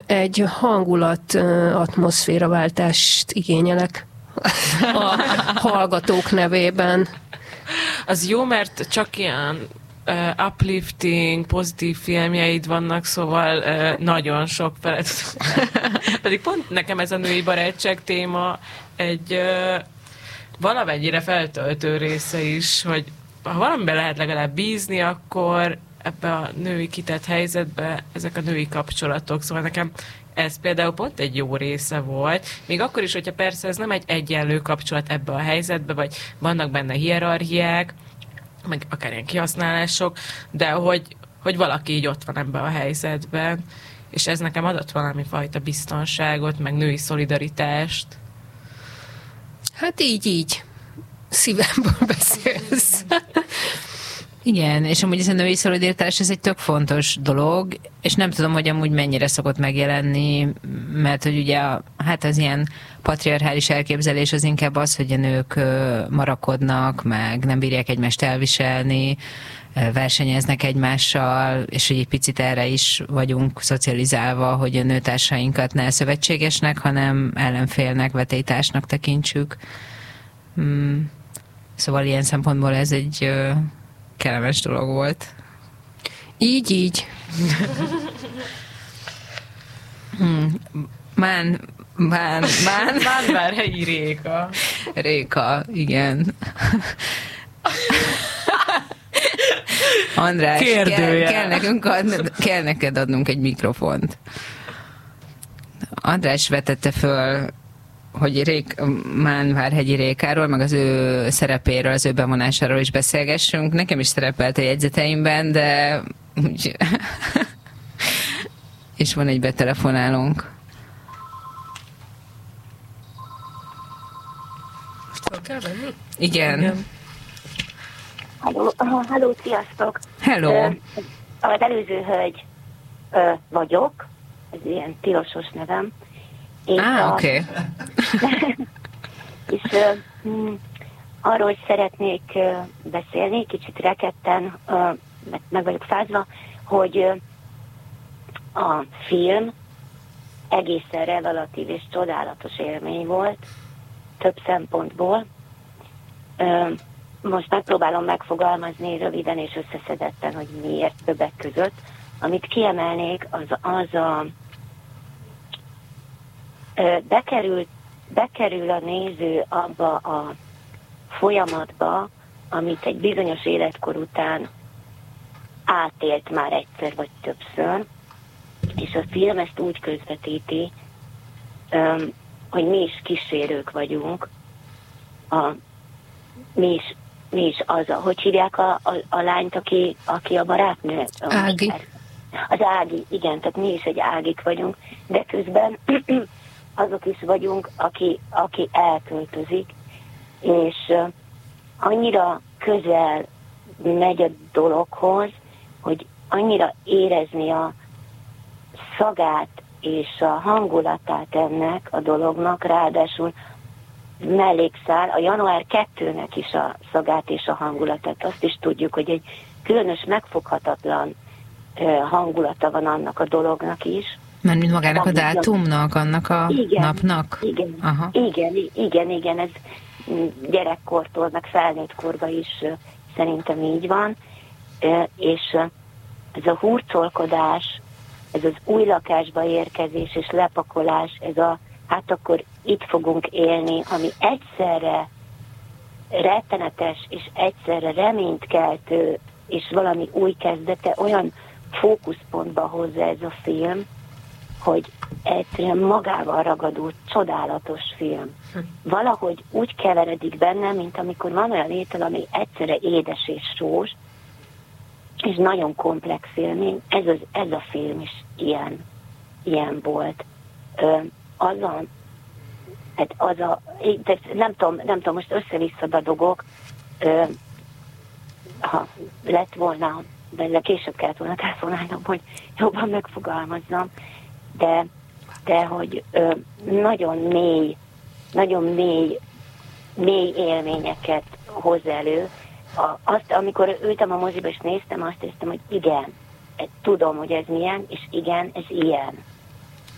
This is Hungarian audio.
egy hangulat atmoszféraváltást igényelek a hallgatók nevében. Az jó, mert csak ilyen uplifting, pozitív filmjeid vannak, szóval nagyon sok felett. Pedig pont nekem ez a női barátság téma egy valamennyire feltöltő része is, hogy ha valamiben lehet legalább bízni, akkor ebbe a női kitett helyzetbe ezek a női kapcsolatok. Szóval nekem ez például pont egy jó része volt. Még akkor is, hogyha persze ez nem egy egyenlő kapcsolat ebbe a helyzetbe, vagy vannak benne hierarchiák, meg akár ilyen kihasználások, de hogy valaki így ott van ebben a helyzetben, és ez nekem adott valami fajta biztonságot, meg női szolidaritást. Hát így. Szívemből beszélsz. Igen, és amúgy ez a női szolidaritás, ez egy tök fontos dolog, és nem tudom, hogy amúgy mennyire szokott megjelenni, mert hogy ugye hát az ilyen patriarchális elképzelés az inkább az, hogy a nők marakodnak, meg nem bírják egymást elviselni, versenyeznek egymással, és hogy egy picit erre is vagyunk szocializálva, hogy a nőtársainkat ne szövetségesnek, hanem ellenfélnek, vetélytársnak tekintsük. Szóval ilyen szempontból ez egy kellemes dolog volt. Így. Mánvárhelyi Réka. Réka, igen. András, kell neked adnunk egy mikrofont. András vetette föl, hogy Mánvárhegyi Rékáról, meg az ő szerepéről, az ő bevonásáról is beszélgessünk. Nekem is szerepelt a jegyzeteimben, de és van egy betelefonálónk. Most fel kell venni? Igen. Halló, sziasztok! Hello! Az előző hölgy vagyok, ez ilyen tilosos nevem. Oké. És arról szeretnék beszélni, kicsit rekedten, meg vagyok fázva, hogy a film egészen revelatív és csodálatos élmény volt, több szempontból. Most megpróbálom megfogalmazni röviden és összeszedetten, hogy miért többek között. Amit kiemelnék, az a bekerül a néző abba a folyamatba, amit egy bizonyos életkor után átélt már egyszer vagy többször, és a film ezt úgy közvetíti, hogy mi is kísérők vagyunk, mi is hogy hívják a lányt, aki a barátnő? Ági. Az Ági, igen, tehát mi is egy Ágik vagyunk, de közben azok is vagyunk, aki elköltözik, és annyira közel megy a dologhoz, hogy annyira érezni a szagát és a hangulatát ennek a dolognak, ráadásul mellékszál a január 2-nek is a szagát és a hangulatát. Azt is tudjuk, hogy egy különös, megfoghatatlan hangulata van annak a dolognak is. Mert mint magának a dátumnak, annak a napnak? Igen, aha. Igen, ez gyerekkortól, meg felnőtt korba is szerintem így van. És ez a hurcolkodás, ez az új lakásba érkezés és lepakolás, ez a hát akkor itt fogunk élni, ami egyszerre rettenetes és egyszerre reménykeltő és valami új kezdete, olyan fókuszpontba hozza ez a film, hogy egyszerűen magával ragadó, csodálatos film. Valahogy úgy keveredik benne, mint amikor van olyan étel, ami egyszerre édes és sós, és nagyon komplex élmény. Ez a film is ilyen volt. Nem tudom, most össze-vissza dadogok, ha lett volna, de később kellett volna telefonálnom, hogy jobban megfogalmazzam, de hogy nagyon mély élményeket hoz elő. Amikor ültem a moziba és néztem, azt éreztem, hogy igen, tudom, hogy ez milyen, és igen, ez ilyen.